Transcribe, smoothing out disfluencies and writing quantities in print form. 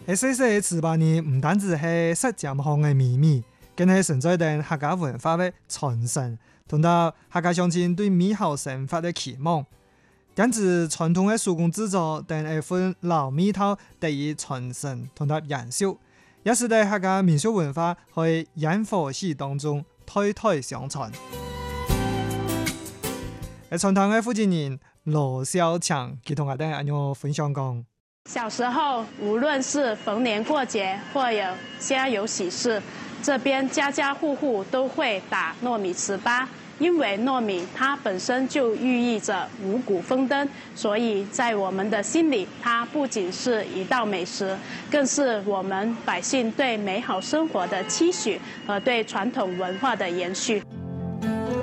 細細嘅糍粑呢，唔單止係食鹹香嘅秘密，更係存在定客家文化嘅傳承，同到客家鄉親對美好生活嘅期望。因此，傳統嘅手工製作等係分老味道得以傳承同到延續，也使得客家民俗文化喺煙火氣當中代代相傳。喺傳統嘅負責人羅小強，佢同我哋一樣分享講： 小時候，無論是逢年過節或有家有喜事，這邊家家戶戶都會打糯米糍粑。因為糯米它本身就寓意着五穀豐登，所以在我們的心裡，它不僅是一道美食，更是我們百姓對美好生活的期許和對傳統文化的延續。